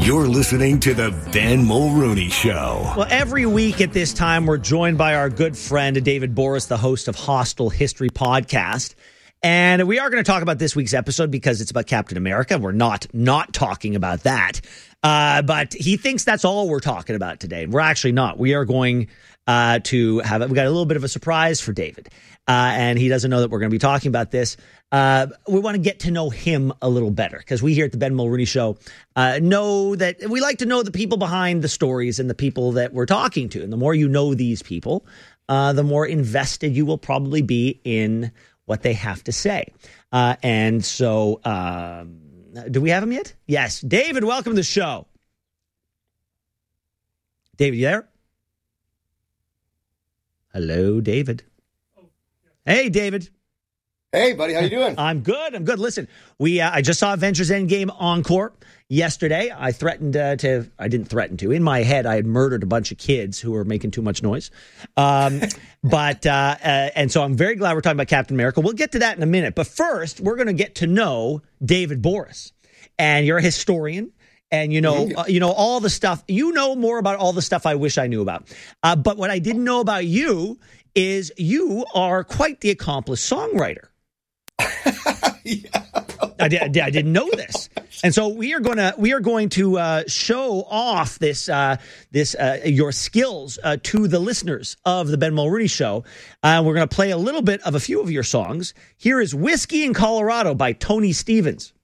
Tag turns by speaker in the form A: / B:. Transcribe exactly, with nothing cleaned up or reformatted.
A: You're listening to the Ben Mulrooney Show.
B: Well, every week at this time, we're joined by our good friend, David Borys, the host of Hostile History Podcast. And we are going to talk about this week's episode because it's about Captain America. We're not not talking about that. Uh, but he thinks that's all we're talking about today. We're actually not. We are going uh, to have it. We got a little bit of a surprise for David. Uh, and he doesn't know that we're going to be talking about this. Uh, we want to get to know him a little better because we here at the Ben Mulrooney Show uh, know that we like to know the people behind the stories and the people that we're talking to. And the more you know these people, uh, the more invested you will probably be in what they have to say. Uh, and so, um, do we have him yet? Yes. David, welcome to the show. David, you there? Hello, David. Hey, David.
C: Hey, buddy. How you doing?
B: I'm good. I'm good. Listen, we uh, I just saw Avengers Endgame Encore yesterday. I threatened uh, to, I didn't threaten to. In my head, I had murdered a bunch of kids who were making too much noise. Um, but, uh, uh, and so I'm very glad we're talking about Captain America. We'll get to that in a minute. But first, we're going to get to know David Borys. And you're a historian. And, you know, uh, you know, all the stuff, you know more about all the stuff I wish I knew about. Uh, but what I didn't know about you is you are quite the accomplished songwriter. yeah. I, did, I didn't know this. And so we are going to we are going to uh, show off this uh, this uh, your skills uh, to the listeners of the Ben Mulrooney Show. Uh, we're going to play a little bit of a few of your songs. Here is Whiskey in Colorado by Tony Stevens.